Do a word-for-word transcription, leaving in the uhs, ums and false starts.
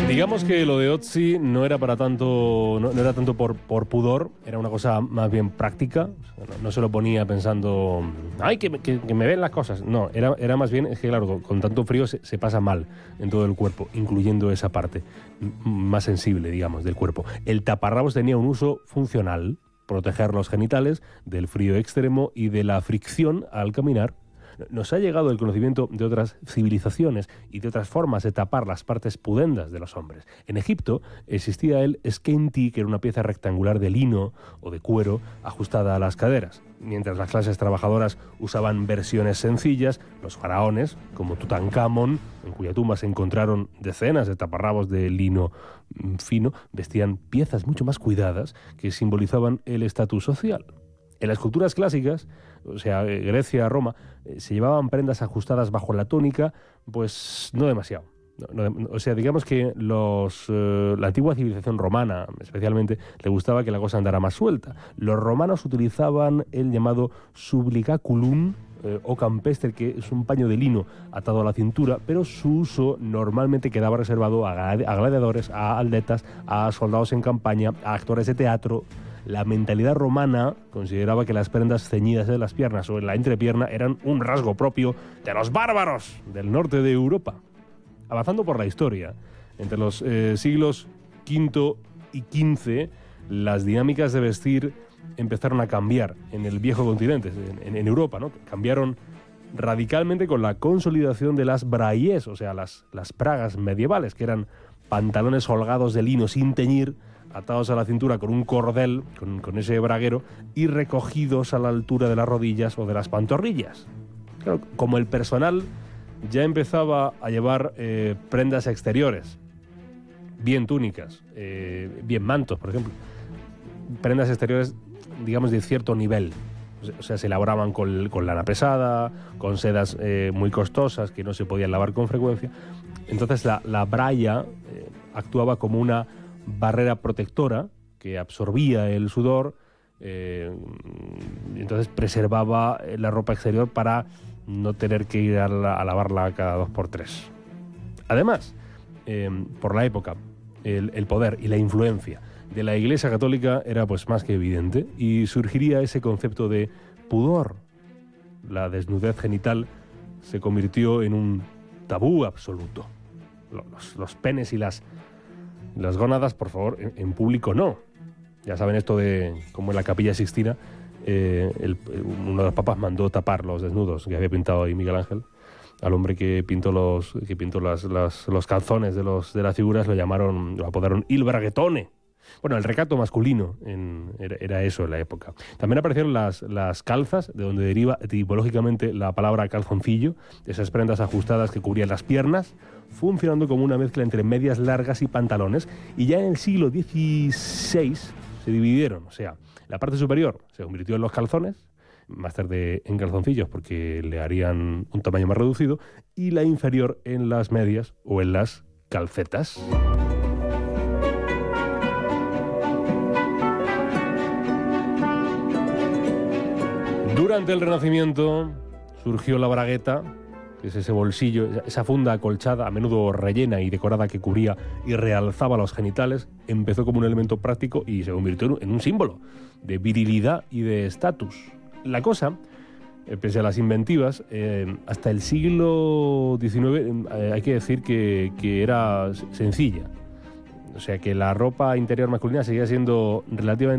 Digamos que lo de Otzi no era para tanto, no, no era tanto por, por pudor, era una cosa más bien práctica. No, no se lo ponía pensando, ay, que, me- que, que me ven las cosas. No, era, era más bien, es que claro, con, con tanto frío se, se pasa mal en todo el cuerpo, incluyendo esa parte m- más sensible, digamos, del cuerpo. El taparrabos tenía un uso funcional, proteger los genitales del frío extremo y de la fricción al caminar. Nos ha llegado el conocimiento de otras civilizaciones y de otras formas de tapar las partes pudendas de los hombres. En Egipto existía el skenti, que era una pieza rectangular de lino o de cuero ajustada a las caderas. Mientras las clases trabajadoras usaban versiones sencillas, los faraones, como Tutankamón, en cuya tumba se encontraron decenas de taparrabos de lino mm, fino, vestían piezas mucho más cuidadas que simbolizaban el estatus social. En las culturas clásicas, o sea, Grecia, Roma, eh, se llevaban prendas ajustadas bajo la túnica, pues no demasiado. No, no, o sea, digamos que los, eh, la antigua civilización romana, especialmente, le gustaba que la cosa andara más suelta. Los romanos utilizaban el llamado subligaculum, eh, o campestre, que es un paño de lino atado a la cintura, pero su uso normalmente quedaba reservado a, gladi- a gladiadores, a atletas, a soldados en campaña, a actores de teatro. La mentalidad romana consideraba que las prendas ceñidas en las piernas o en la entrepierna eran un rasgo propio de los bárbaros del norte de Europa. Avanzando por la historia, entre los eh, siglos quinto y quince, las dinámicas de vestir empezaron a cambiar en el viejo continente, en, en Europa, ¿no? Cambiaron radicalmente con la consolidación de las braillés, o sea, las, las pragas medievales, que eran pantalones holgados de lino sin teñir, atados a la cintura con un cordel, con, con ese braguero, y recogidos a la altura de las rodillas o de las pantorrillas. Claro, como el personal ya empezaba a llevar eh, prendas exteriores, bien túnicas, eh, bien mantos, por ejemplo, prendas exteriores, digamos, de cierto nivel. O sea, se elaboraban con, con lana pesada, con sedas eh, muy costosas que no se podían lavar con frecuencia. Entonces la, la braya eh, actuaba como una barrera protectora que absorbía el sudor, eh, y entonces preservaba la ropa exterior para no tener que ir a, la, a lavarla cada dos por tres. Además, eh, por la época, el, el poder y la influencia de la Iglesia Católica era pues más que evidente, y surgiría ese concepto de pudor. La desnudez genital se convirtió en un tabú absoluto. Los, los penes y las, las gónadas, por favor, en, en público no. Ya saben esto de, como en la Capilla Sixtina, eh, el, uno de los papas mandó tapar los desnudos que había pintado ahí Miguel Ángel. Al hombre que pintó los que pintó las, las, los calzones de, los, de las figuras lo llamaron, lo apodaron Il Braguetone. Bueno, el recato masculino en, era, era eso en la época. También aparecieron las, las calzas, de donde deriva etimológicamente la palabra calzoncillo, esas prendas ajustadas que cubrían las piernas, funcionando como una mezcla entre medias largas y pantalones. Y ya en el siglo dieciséis se dividieron, o sea, la parte superior se convirtió en los calzones, más tarde en calzoncillos porque le harían un tamaño más reducido, y la inferior en las medias o en las calcetas. Durante el Renacimiento surgió la bragueta, que es ese bolsillo, esa funda acolchada, a menudo rellena y decorada, que cubría y realzaba los genitales. Empezó como un elemento práctico y se convirtió en un símbolo de virilidad y de estatus. La cosa, eh, pese a las inventivas, eh, hasta el siglo diecinueve eh, hay que decir que, que era sencilla. O sea, que la ropa interior masculina seguía siendo relativamente